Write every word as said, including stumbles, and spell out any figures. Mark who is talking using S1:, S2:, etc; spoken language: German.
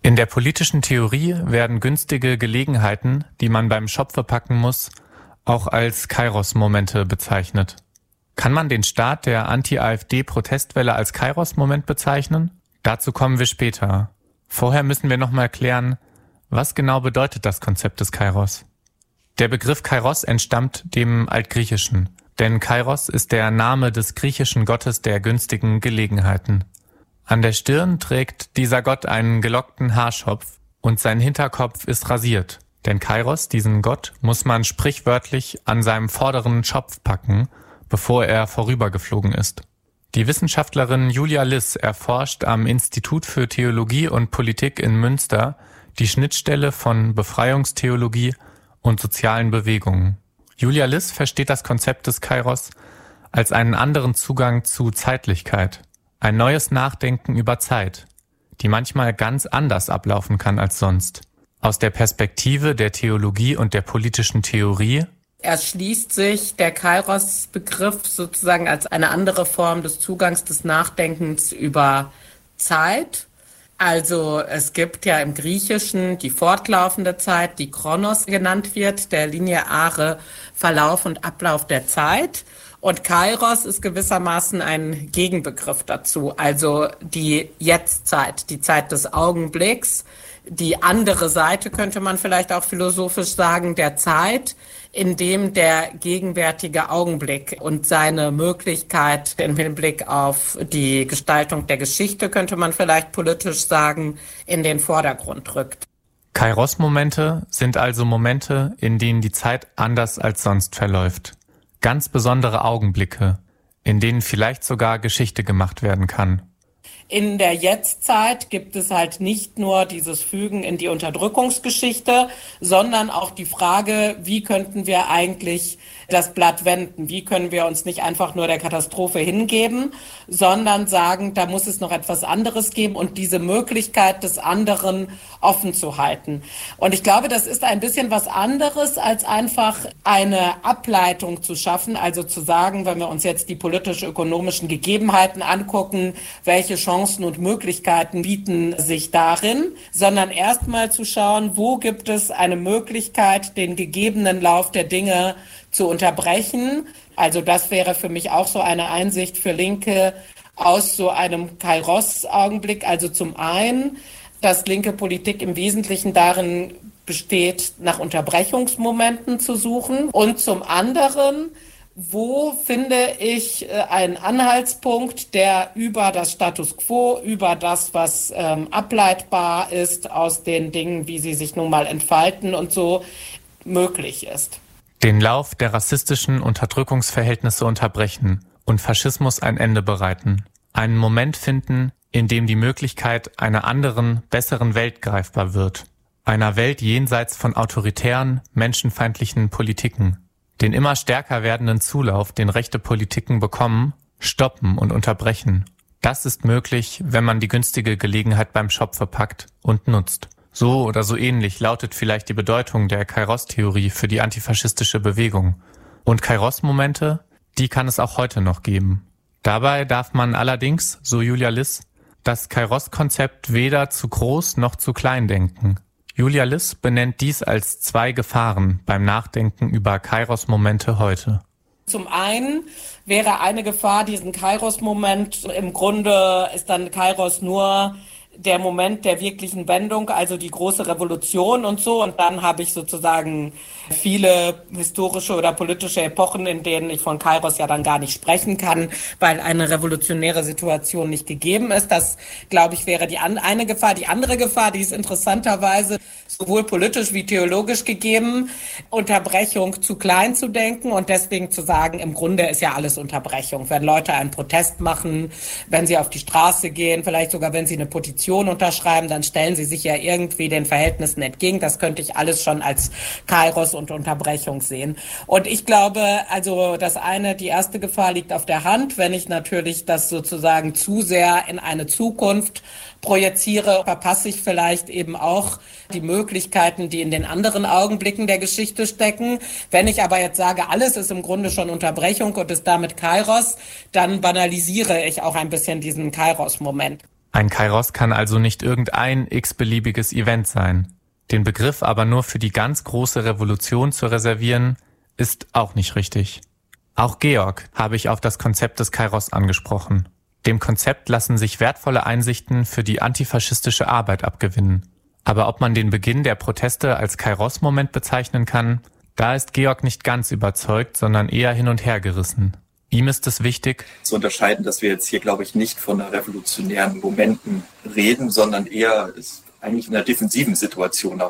S1: In der politischen Theorie werden günstige Gelegenheiten, die man beim Schopfe packen muss, auch als Kairos-Momente bezeichnet. Kann man den Start der Anti-AfD-Protestwelle als Kairos-Moment bezeichnen? Dazu kommen wir später. Vorher müssen wir nochmal klären, was genau bedeutet das Konzept des Kairos? Der Begriff Kairos entstammt dem Altgriechischen, denn Kairos ist der Name des griechischen Gottes der günstigen Gelegenheiten. An der Stirn trägt dieser Gott einen gelockten Haarschopf und sein Hinterkopf ist rasiert. Denn Kairos, diesen Gott, muss man sprichwörtlich an seinem vorderen Schopf packen, bevor er vorübergeflogen ist. Die Wissenschaftlerin Julia Liss erforscht am Institut für Theologie und Politik in Münster die Schnittstelle von Befreiungstheologie und sozialen Bewegungen. Julia Liss versteht das Konzept des Kairos als einen anderen Zugang zu Zeitlichkeit. Ein neues Nachdenken über Zeit, die manchmal ganz anders ablaufen kann als sonst. Aus der Perspektive der Theologie und der politischen Theorie
S2: erschließt sich der Kairos-Begriff sozusagen als eine andere Form des Zugangs des Nachdenkens über Zeit. Also es gibt ja im Griechischen die fortlaufende Zeit, die Chronos genannt wird, der lineare Verlauf und Ablauf der Zeit. Und Kairos ist gewissermaßen ein Gegenbegriff dazu, also die Jetztzeit, die Zeit des Augenblicks, die andere Seite, könnte man vielleicht auch philosophisch sagen, der Zeit, in dem der gegenwärtige Augenblick und seine Möglichkeit im Hinblick auf die Gestaltung der Geschichte, könnte man vielleicht politisch sagen, in den Vordergrund rückt.
S1: Kairos-Momente sind also Momente, in denen die Zeit anders als sonst verläuft. Ganz besondere Augenblicke, in denen vielleicht sogar Geschichte gemacht werden kann.
S2: In der Jetztzeit gibt es halt nicht nur dieses Fügen in die Unterdrückungsgeschichte, sondern auch die Frage, wie könnten wir eigentlich das Blatt wenden? Wie können wir uns nicht einfach nur der Katastrophe hingeben, sondern sagen, da muss es noch etwas anderes geben und diese Möglichkeit des anderen offen zu halten. Und ich glaube, das ist ein bisschen was anderes, als einfach eine Ableitung zu schaffen, also zu sagen, wenn wir uns jetzt die politisch-ökonomischen Gegebenheiten angucken, welche Chancen und Möglichkeiten bieten sich darin, sondern erstmal zu schauen, wo gibt es eine Möglichkeit, den gegebenen Lauf der Dinge zu unterbrechen. Also das wäre für mich auch so eine Einsicht für Linke aus so einem Kairos-Augenblick. Also zum einen, dass linke Politik im Wesentlichen darin besteht, nach Unterbrechungsmomenten zu suchen. Und zum anderen, wo finde ich einen Anhaltspunkt, der über das Status quo, über das, was ähm, ableitbar ist aus den Dingen, wie sie sich nun mal entfalten und so, möglich ist.
S1: Den Lauf der rassistischen Unterdrückungsverhältnisse unterbrechen und Faschismus ein Ende bereiten. Einen Moment finden, in dem die Möglichkeit einer anderen, besseren Welt greifbar wird. Einer Welt jenseits von autoritären, menschenfeindlichen Politiken. Den immer stärker werdenden Zulauf, den rechte Politiken bekommen, stoppen und unterbrechen. Das ist möglich, wenn man die günstige Gelegenheit beim Schopfe packt und nutzt. So oder so ähnlich lautet vielleicht die Bedeutung der Kairos-Theorie für die antifaschistische Bewegung. Und Kairos-Momente, die kann es auch heute noch geben. Dabei darf man allerdings, so Julia Liss, das Kairos-Konzept weder zu groß noch zu klein denken. Julia Liss benennt dies als zwei Gefahren beim Nachdenken über Kairos-Momente heute.
S2: Zum einen wäre eine Gefahr, diesen Kairos-Moment, im Grunde ist dann Kairos nur der Moment der wirklichen Wendung, also die große Revolution und so. Und dann habe ich sozusagen viele historische oder politische Epochen, in denen ich von Kairos ja dann gar nicht sprechen kann, weil eine revolutionäre Situation nicht gegeben ist. Das, glaube ich, wäre die an, eine Gefahr. Die andere Gefahr, die ist interessanterweise sowohl politisch wie theologisch gegeben, Unterbrechung zu klein zu denken und deswegen zu sagen, im Grunde ist ja alles Unterbrechung. Wenn Leute einen Protest machen, wenn sie auf die Straße gehen, vielleicht sogar wenn sie eine Petition unterschreiben, dann stellen sie sich ja irgendwie den Verhältnissen entgegen. Das könnte ich alles schon als Kairos und Unterbrechung sehen. Und ich glaube, also das eine, die erste Gefahr liegt auf der Hand. Wenn ich natürlich das sozusagen zu sehr in eine Zukunft projiziere, verpasse ich vielleicht eben auch die Möglichkeiten, die in den anderen Augenblicken der Geschichte stecken. Wenn ich aber jetzt sage, alles ist im Grunde schon Unterbrechung und ist damit Kairos, dann banalisiere ich auch ein bisschen diesen Kairos-Moment.
S1: Ein Kairos kann also nicht irgendein x-beliebiges Event sein. Den Begriff aber nur für die ganz große Revolution zu reservieren, ist auch nicht richtig. Auch Georg habe ich auf das Konzept des Kairos angesprochen. Dem Konzept lassen sich wertvolle Einsichten für die antifaschistische Arbeit abgewinnen. Aber ob man den Beginn der Proteste als Kairos-Moment bezeichnen kann, da ist Georg nicht ganz überzeugt, sondern eher hin und her gerissen. Ihm ist es wichtig,
S3: zu unterscheiden, dass wir jetzt hier, glaube ich, nicht von einer revolutionären Momenten reden, sondern eher ist eigentlich in einer defensiven Situation auch